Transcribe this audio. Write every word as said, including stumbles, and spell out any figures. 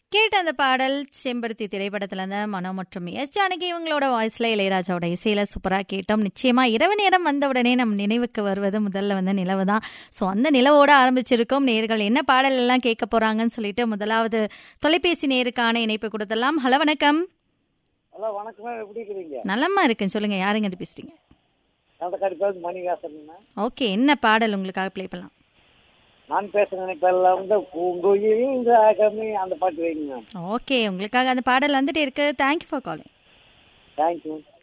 கேட்ட அந்த பாடல் செம்பருத்தி திரைப்படத்துல இருந்து மனோ மற்றும் எஸ் ஜானகி இவங்களோட வாய்ஸ்ல இளையராஜாவோட இசையில சூப்பரா கேட்டோம். நிச்சயமா இரவு நேரம் வந்த உடனே நம் நினைவுக்கு வருவது முதல்ல வந்து நிலவு தான். ஸோ அந்த நிலவோட ஆரம்பிச்சிருக்கோம். நேர்கள் என்ன பாடல் எல்லாம் கேட்க போறாங்கன்னு சொல்லிட்டு முதலாவது தொலைபேசி நேருக்கான இணைப்பு கொடுத்துடலாம். ஹலோ வணக்கம். ஹலோ வணக்கம், எப்படி இருக்கிறீங்க? நலமா இருக்குன்னு சொல்லுங்க. யாருங்க அது பேசுறீங்க? மணிவாசன். ஓகே, என்ன பாடல் உங்களுக்காக ப்ளே பண்ணலாம்? நான் பேசுறேன் இப்ப எல்லாம் வந்து பூங்குயில் ராகமே அந்த பாட்டு வைங்க. ஓகே, உங்களுக்காக அந்த பாடல் வந்துட்டே இருக்கு. Thank you for calling. தேங்க்யூ.